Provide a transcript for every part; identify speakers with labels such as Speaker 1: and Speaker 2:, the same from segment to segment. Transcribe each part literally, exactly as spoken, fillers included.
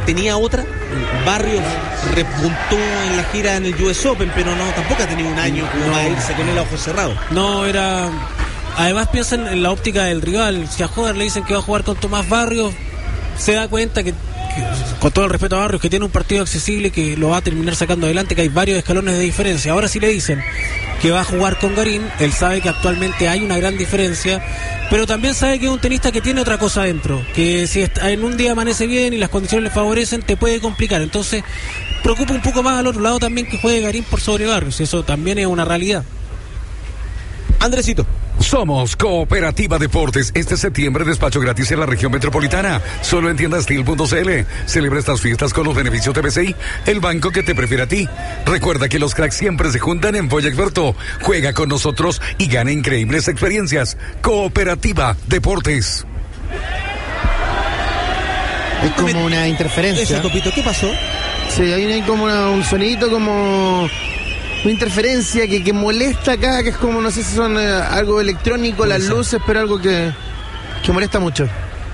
Speaker 1: tenía otra. Barrios repuntó en la gira en el U S Open, pero no, tampoco ha tenido un año como
Speaker 2: no.
Speaker 1: para irse con el ojo cerrado.
Speaker 2: No, era... Además piensan en la óptica del rival. Si a Joder le dicen que va a jugar con Tomás Barrios, se da cuenta que, que, con todo el respeto a Barrios, que tiene un partido accesible, que lo va a terminar sacando adelante, que hay varios escalones de diferencia. Ahora sí le dicen que va a jugar con Garín, él sabe que actualmente hay una gran diferencia, pero también sabe que es un tenista que tiene otra cosa adentro, que si en un día amanece bien y las condiciones le favorecen, te puede complicar. Entonces preocupa un poco más al otro lado también que juegue Garín por sobre Barrios, eso también es una realidad.
Speaker 1: Andresito.
Speaker 3: Somos Cooperativa Deportes. Este septiembre despacho gratis en la región metropolitana. Solo en tienda steel punto c l. Celebra estas fiestas con los beneficios de B C I, el banco que te prefiere a ti. Recuerda que los cracks siempre se juntan en Boya Experto. Juega con nosotros y gana increíbles experiencias. Cooperativa Deportes.
Speaker 4: Es como una interferencia.
Speaker 1: Eso, Topito, ¿qué pasó?
Speaker 4: Sí, hay como una, un sonidito como... una interferencia que, que molesta acá, que es como, no sé si son eh, algo electrónico, las luces, pero algo que, que molesta mucho.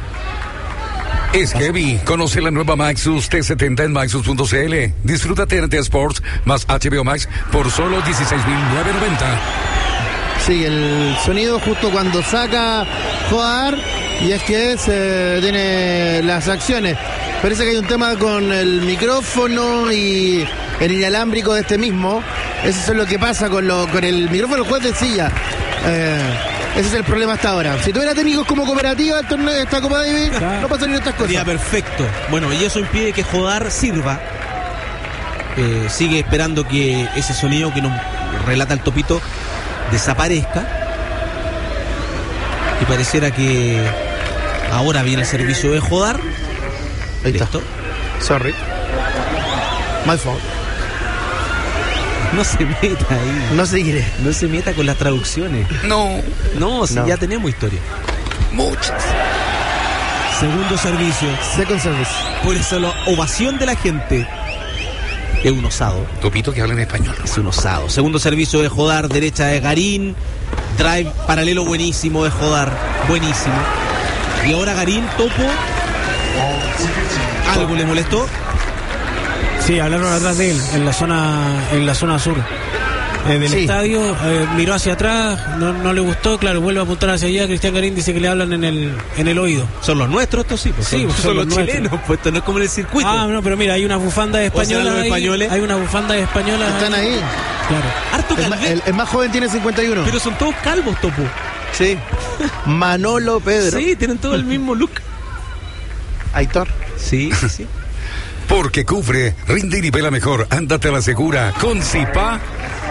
Speaker 3: Es heavy. Conoce la nueva Maxus T setenta en maxus punto c l. Disfruta T N T Sports más H B O Max por solo dieciséis mil novecientos noventa.
Speaker 4: Sí, el sonido justo cuando saca Joar, y es que se tiene las acciones. Parece que hay un tema con el micrófono y el inalámbrico de este mismo. Eso es lo que pasa con, lo, con el micrófono del juez de silla. Eh, ese es el problema hasta ahora. Si tuviera técnicos como cooperativa, el torneo de esta Copa Davis, claro, no pasarían estas cosas.
Speaker 1: Sería perfecto. Bueno, y eso impide que Jodar sirva. Eh, sigue esperando que ese sonido que nos relata el Topito desaparezca. Y pareciera que ahora viene el servicio de Jodar.
Speaker 4: Ahí está.
Speaker 1: ¿Listo?
Speaker 4: Sorry. My fault.
Speaker 1: No se meta ahí.
Speaker 4: No seguiré.
Speaker 1: No se meta con las traducciones.
Speaker 3: No.
Speaker 1: No, si
Speaker 4: No.
Speaker 1: ya tenemos historia.
Speaker 3: Muchas.
Speaker 1: Segundo servicio.
Speaker 4: Second service.
Speaker 1: Por eso la ovación de la gente. Es un osado.
Speaker 3: Topito que habla en español.
Speaker 1: Es un osado. Segundo servicio de Jodar, derecha de Garín. Drive paralelo buenísimo de Jodar. Buenísimo. Y ahora Garín, Topo. ¿Algo le molestó?
Speaker 2: Sí, hablaron atrás de él, en la zona, en la zona sur eh, del
Speaker 4: Sí.
Speaker 2: estadio, eh, miró hacia atrás, no, no le gustó, claro, vuelve a apuntar hacia allá. Cristian Garín dice que le hablan en el, en el oído.
Speaker 1: Son los nuestros estos sí, pues
Speaker 2: Sí,
Speaker 1: son,
Speaker 2: pues
Speaker 1: son
Speaker 2: son
Speaker 1: los,
Speaker 2: los nuestros.
Speaker 1: chilenos, pues esto no es como en el circuito.
Speaker 2: Ah, no, pero mira, hay unas bufandas
Speaker 1: serán
Speaker 2: españolas
Speaker 1: los
Speaker 2: ahí,
Speaker 1: españoles.
Speaker 2: hay unas bufandas españolas
Speaker 4: Están ahí.
Speaker 2: Claro.
Speaker 1: Harto
Speaker 4: El, ma-
Speaker 1: calvé,
Speaker 4: el- el más joven tiene cincuenta y uno.
Speaker 1: pero son todos calvos, Topo.
Speaker 4: Sí. Manolo Pedro.
Speaker 1: Sí, tienen todo el mismo look.
Speaker 4: Aitor.
Speaker 1: Sí, sí, sí.
Speaker 3: Porque cubre, rinde y nivela mejor. Ándate a la segura. Con Zipa.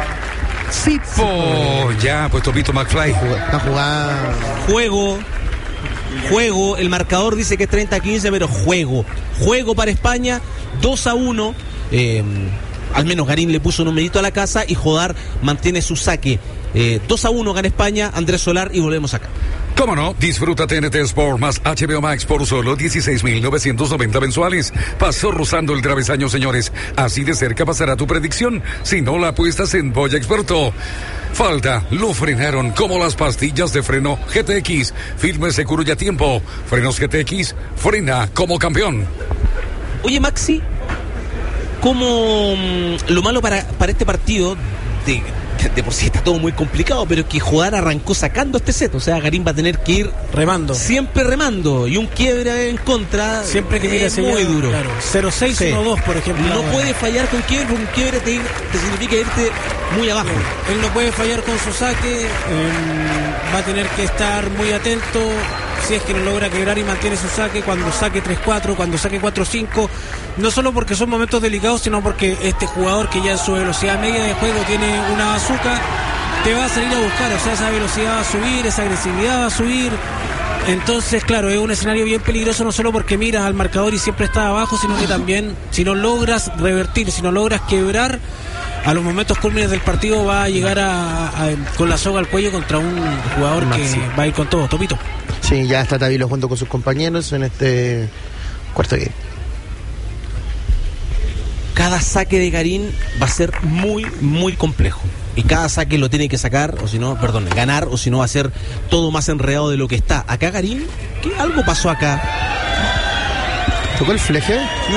Speaker 3: Zipo. Ya, pues Topito McFly.
Speaker 4: Está jugando.
Speaker 1: Juego, juego, el marcador dice que es treinta a quince, pero juego, juego para España, dos a uno, eh, al menos Garín le puso un numerito a la casa y Jodar mantiene su saque, eh, dos a uno gana España, Andrés Solar y volvemos acá.
Speaker 3: ¿Cómo no? Disfruta T N T Sport más H B O Max por solo dieciséis mil novecientos noventa mensuales. Pasó rozando el travesaño, señores. Así de cerca pasará tu predicción. Si no la apuestas en Boya Experto. Falta, lo frenaron como las pastillas de freno G T X. Firme, seguro y a tiempo. Frenos G T X, frena como campeón.
Speaker 1: Oye, Maxi, como mm, lo malo para, para este partido, de, de por sí está todo muy complicado, pero que Jodar arrancó sacando este set, o sea, Garín va a tener que ir
Speaker 2: Remando.
Speaker 1: siempre remando, y un quiebre en contra
Speaker 2: Siempre que mira
Speaker 1: es
Speaker 2: hacia
Speaker 1: muy
Speaker 2: allá,
Speaker 1: duro.
Speaker 2: Claro, cero seis
Speaker 1: Sí.
Speaker 2: uno dos, por ejemplo.
Speaker 1: No
Speaker 2: ahora.
Speaker 1: puede fallar con quiebre, porque un quiebre te, te significa irte muy abajo.
Speaker 2: Él no puede fallar con su saque, eh, va a tener que estar muy atento si es que no logra quebrar y mantiene su saque, cuando saque tres cuatro, cuando saque cuatro cinco, no solo porque son momentos delicados, sino porque este jugador que ya en su velocidad media de juego tiene una bazooka, te va a salir a buscar, o sea, esa velocidad va a subir, esa agresividad va a subir. Entonces, claro, es un escenario bien peligroso, no solo porque miras al marcador y siempre estás abajo, sino que también, si no logras revertir, si no logras quebrar, a los momentos cúlmines del partido va a llegar a, a- con la soga al cuello contra un jugador
Speaker 4: Maxi.
Speaker 2: que va a ir con todo. Topito.
Speaker 4: Sí, ya está Tavilo junto con sus compañeros en este cuarto game.
Speaker 1: Cada saque de Garín va a ser muy, muy complejo. Y cada saque lo tiene que sacar, o si no, perdón, ganar, o si no va a ser todo más enredado de lo que está. Acá Garín, ¿qué algo pasó acá?
Speaker 4: ¿Tocó el fleje?